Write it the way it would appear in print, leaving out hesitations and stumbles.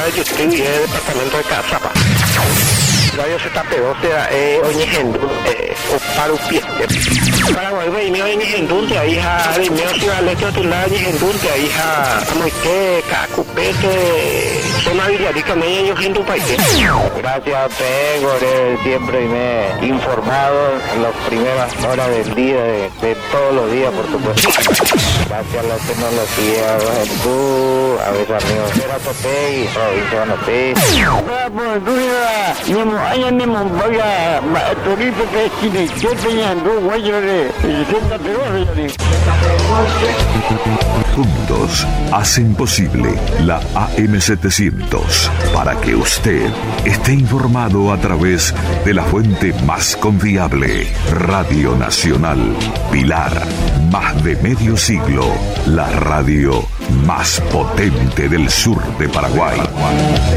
de YouTube y el departamento de Cazapa. Radio ZP12 Oñejendu, Oparupi. Paraguay, Veimio Oñejendu, te hija de Meo Cibalete, tu lado Oñejendu, te hija Amoite, Cacupete, zona Villarica, me ellos en tu país. Gracias a usted, Gore, siempre me informado en las primeras horas del día, de todos los días, por supuesto. Gracias a la tecnología, tú, a veces amigos, era Topey, provincia de Anopey. Pues tú ya, años mismo, vaya, turista que es chile, yo tenía dos guayos de 60 pesos. Juntos hacen posible la AM700 para que usted esté informado a través de la fuente más confiable, Radio Nacional Pilar. Más de medio siglo, la radio más potente del sur de Paraguay.